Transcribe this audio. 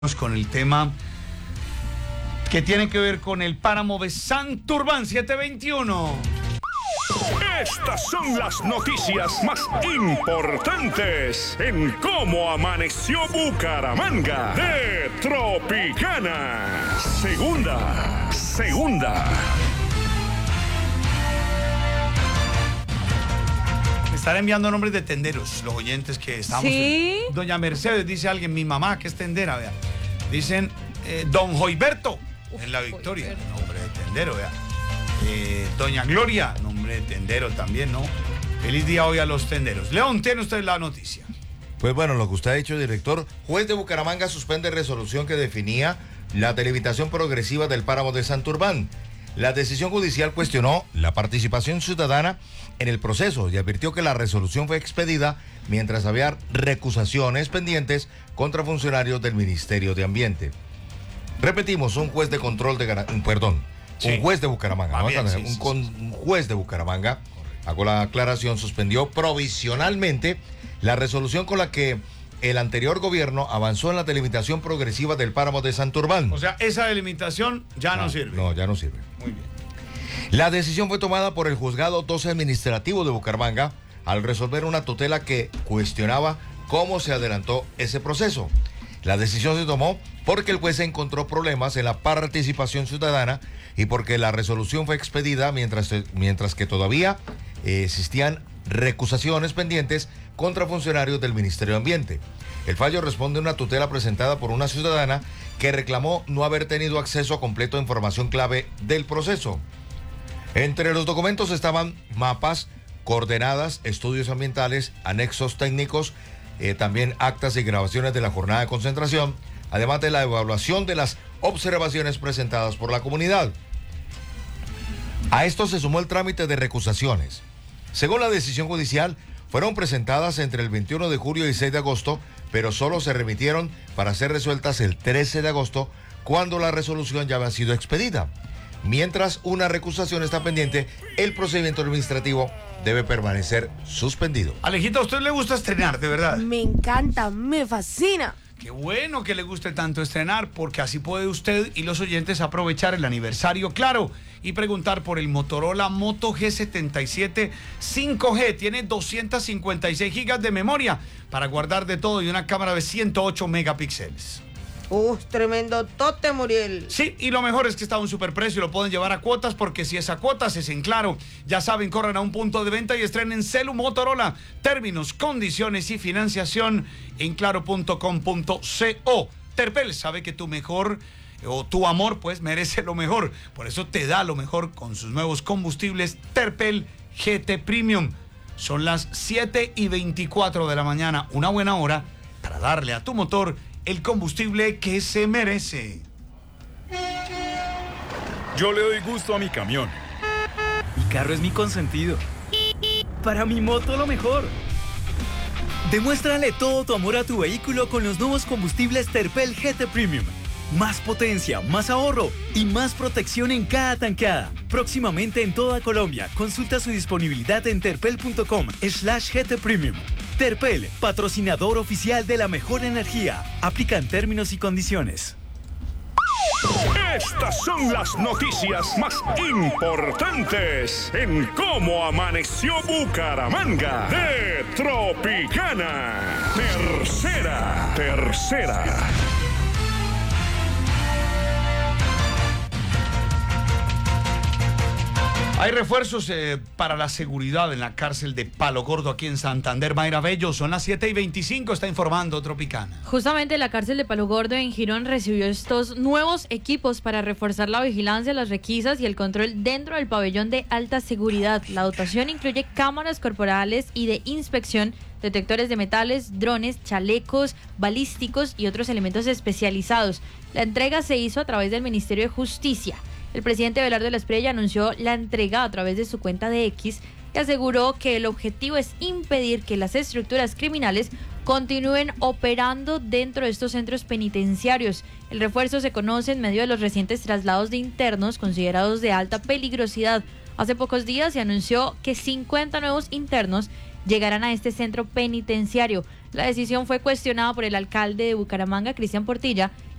Con el tema que tiene que ver con el páramo de Santurbán 721. Estas son las noticias más importantes en cómo amaneció Bucaramanga de Tropicana. Segunda. Me están enviando nombres de tenderos, los oyentes que estamos. ¿Sí? Doña Mercedes, dice alguien, mi mamá, que es tendera, vea. Dicen, don Joiberto, en La Victoria, nombre de tendero, vea. Doña Gloria, nombre de tendero también, ¿no? Feliz día hoy a los tenderos. León, tiene usted la noticia. Pues bueno, lo que usted ha dicho, director, juez de Bucaramanga suspende resolución que definía la delimitación progresiva del páramo de Santurbán. La decisión judicial cuestionó la participación ciudadana en el proceso y advirtió que la resolución fue expedida mientras había recusaciones pendientes contra funcionarios del Ministerio de Ambiente. Repetimos, un juez de control de un juez de Bucaramanga, un juez de Bucaramanga, hago la aclaración, suspendió provisionalmente la resolución con la que el anterior gobierno avanzó en la delimitación progresiva del páramo de Santurbán. O sea, esa delimitación ya no sirve. No, ya no sirve. Muy bien. La decisión fue tomada por el juzgado 12 administrativo de Bucaramanga al resolver una tutela que cuestionaba cómo se adelantó ese proceso. La decisión se tomó porque el juez encontró problemas en la participación ciudadana y porque la resolución fue expedida mientras que todavía existían recusaciones pendientes contra funcionarios del Ministerio de Ambiente. El fallo responde a una tutela presentada por una ciudadana que reclamó no haber tenido acceso completo a información clave del proceso. Entre los documentos estaban mapas, coordenadas, estudios ambientales, anexos técnicos, también actas y grabaciones de la jornada de concentración, además de la evaluación de las observaciones presentadas por la comunidad. A esto se sumó el trámite de recusaciones. Según la decisión judicial, fueron presentadas entre el 21 de julio y 6 de agosto, pero solo se remitieron para ser resueltas el 13 de agosto, cuando la resolución ya había sido expedida. Mientras una recusación está pendiente, el procedimiento administrativo debe permanecer suspendido. Alejita, ¿a usted le gusta estrenar, de verdad? Me encanta, me fascina. Qué bueno que le guste tanto estrenar, porque así puede usted y los oyentes aprovechar el aniversario, claro, y preguntar por el Motorola Moto G77 5G. Tiene 256 gigas de memoria para guardar de todo y una cámara de 108 megapíxeles. Tremendo tote, Muriel. Sí, y lo mejor es que está a un superprecio y lo pueden llevar a cuotas, porque si es a cuotas es en Claro. Ya saben, corran a un punto de venta y estrenen celu Motorola. Términos, condiciones y financiación en claro.com.co. Terpel sabe que tu mejor o tu amor pues merece lo mejor. Por eso te da lo mejor con sus nuevos combustibles Terpel GT Premium. Son las 7:24 de la mañana, una buena hora para darle a tu motor el combustible que se merece. Yo le doy gusto a mi camión. Mi carro es mi consentido. Para mi moto lo mejor. Demuéstrale todo tu amor a tu vehículo con los nuevos combustibles Terpel GT Premium. Más potencia, más ahorro y más protección en cada tanqueada. Próximamente en toda Colombia. Consulta su disponibilidad en terpel.com/GT Premium. Terpel, patrocinador oficial de la mejor energía. Aplican términos y condiciones. Estas son las noticias más importantes en cómo amaneció Bucaramanga de Tropicana. Tercera. Hay refuerzos para la seguridad en la cárcel de Palo Gordo aquí en Santander. Mayra Bello, son las 7:25, está informando Tropicana. Justamente la cárcel de Palo Gordo en Girón recibió estos nuevos equipos para reforzar la vigilancia, las requisas y el control dentro del pabellón de alta seguridad. La dotación incluye cámaras corporales y de inspección, detectores de metales, drones, chalecos balísticos y otros elementos especializados. La entrega se hizo a través del Ministerio de Justicia. El presidente Abelardo de la Espriella anunció la entrega a través de su cuenta de X y aseguró que el objetivo es impedir que las estructuras criminales continúen operando dentro de estos centros penitenciarios. El refuerzo se conoce en medio de los recientes traslados de internos considerados de alta peligrosidad. Hace pocos días se anunció que 50 nuevos internos llegarán a este centro penitenciario. La decisión fue cuestionada por el alcalde de Bucaramanga, Cristian Portilla,